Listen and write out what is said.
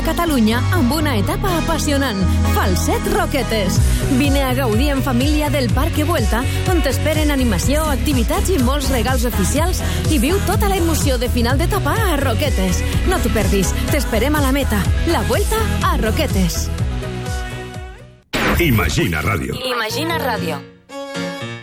Catalunya amb una etapa apassionant, Falset Roquetes. Vine a gaudir en família del Parque Vuelta, on t'esperen animació, activitats i molts regals oficials i viu tota la emoció de final d'etapa a Roquetes. No t'ho perdis, t'esperem a la meta. La Vuelta a Roquetes. Imagina Radio. Imagina Radio.